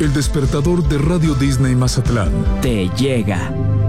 El despertador de Radio Disney Mazatlán te llega.